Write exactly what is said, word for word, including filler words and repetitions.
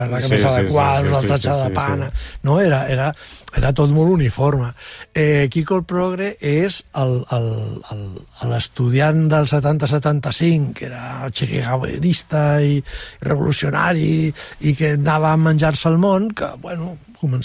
la camisa de quadros, el tratge de pana, no? Era, era, era tot molt uniforme. Eh, Kiko el Progre és l'estudiant del setanta setanta-cinc, que era cheguegaverista i revolucionari i que anava a menjar-se el món, que, bueno, començava